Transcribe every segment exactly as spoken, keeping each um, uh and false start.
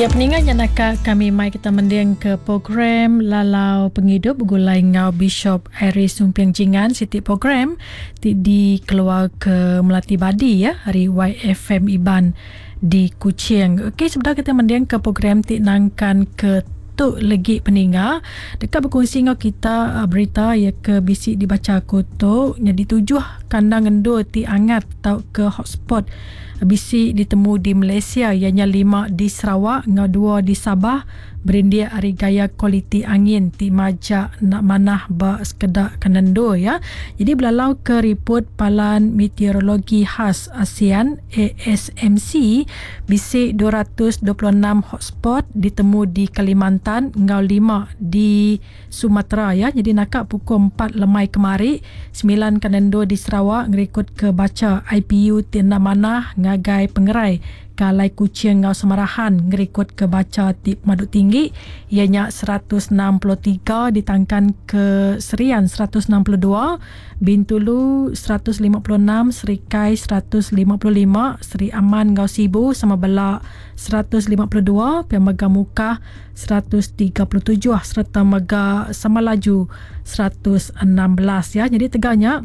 Ya, peningat yang nak kami mai kita mending ke program Lalau Pengidup gulai ngau Bishop Iris Sumpiang Jingan siti program ti di keluar ke Melati Badi ya hari Y F M Iban di Kuching. Okey, sebentar kita mending ke program ti nangkan ke tu lagi peningat dekat berkongsi ngau kita uh, berita ya ke bisik dibaca kotok jadi tujuh kandang endo ti angat tau ke hotspot bisik ditemu di Malaysia ianya lima di Sarawak ngau dua di Sabah berindia hari gaya kualiti angin ti majak nak manah ba sekedak kanendo ya. Jadi belalau ke report Palan Meteorologi Khas ASEAN A S M C bisik dua ratus dua puluh enam hotspot ditemu di Kalimantan ngau lima di Sumatera ya. Jadi nakak pukul empat lemai kemari sembilan kanendo di Sarawak ngerikut ke baca I P U tina manah ngagai pengerai Kalai Kuching ngau Semarahan ngerikut ke baca tip Maduk Tinggi ianya seratus enam puluh tiga ditangkan ke Serian seratus enam puluh dua, Bintulu seratus lima puluh enam, Serikai seratus lima puluh lima, Seri Aman ngau Sibu sama Belak seratus lima puluh dua, Pemega Mukah seratus tiga puluh tujuh serta Mega Samalaju seratus enam belas ya. Jadi tegaknya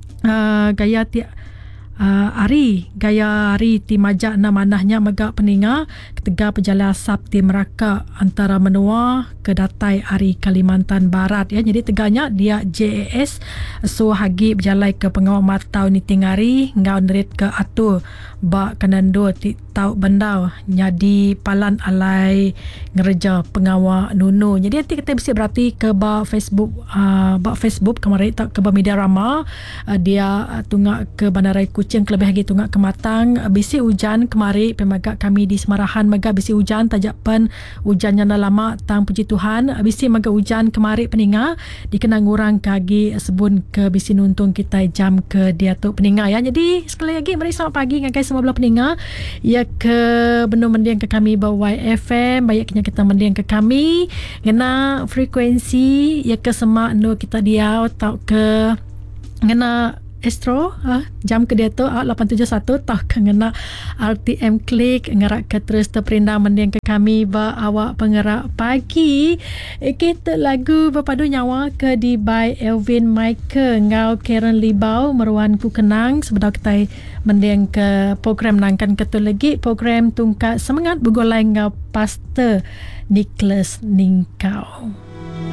uh, gaya ti Uh, hari gaya hari ti majak na manahnya mega peninga ketiga pejalan asap ti Melaka antara menua ke datai hari Kalimantan Barat ya. Jadi tegaknya dia J A S so hagi berjalan ke pengawal matau ni tingari ngau nerit ke atur ba kanando ti tau bandau jadi palan alai ngereja pengawal nunu. Jadi nanti kita bisa berarti ke ba Facebook uh, ba Facebook kemarin tak ke ba media rama uh, dia uh, tunggak ke Bandaraya Kuching kelebih lagi tunggak ke Matang uh, bisi hujan kemari pemagak kami di Semarahan maga bisi hujan tajak pen hujan yang dah lama tang puji Tuhan uh, bisi maga hujan kemari peninga dikenang orang kagi sebun ke bisi nuntung kita jam ke dia tu peninga ya. Jadi sekali lagi mari selamat pagi ngagai semua belah peninga ya ke benua mendiang ke kami bawa Y F M banyak kita mendiang ke kami ngena frekuensi ya ke semak no kita dia tau ke ngena Astro uh, jam ke dia tu uh, lapan tujuh satu tak kena R T M klik ngerak ke terus terperindah mendiang ke kami ba awak pengerak pagi eh, kita lagu berpadu nyawa ke di by Elvin Michael ngau Karen Libau meruan ku kenang sebentar kita mendiang ke program nangkan ketu lagi program tungkat semangat bergolai ngau Pastor Nicholas Ningkau.